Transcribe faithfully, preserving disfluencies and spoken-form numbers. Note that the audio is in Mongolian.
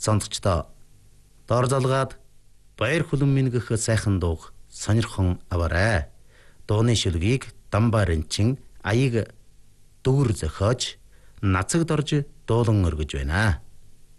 Сонсогчдоо дор залгаад баяр хүлэн мэнгэх сайхан дууг сонирхон аваарай. Дууны шүлгийг Дамбааринчин аяг дүгэр зохиож нацагд орж дуулан өргөж байна.